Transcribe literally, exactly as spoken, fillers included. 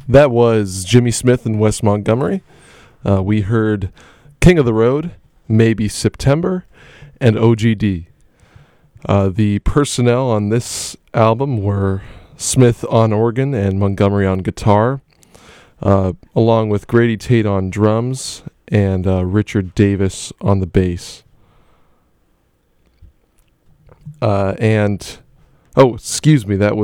That was Jimmy Smith and Wes Montgomery. Uh, we heard King of the Road, Maybe September, and O G D. Uh, the personnel on this album were Smith on organ and Montgomery on guitar, uh, along with Grady Tate on drums and uh, Richard Davis on the bass. Uh, and, oh, excuse me, that was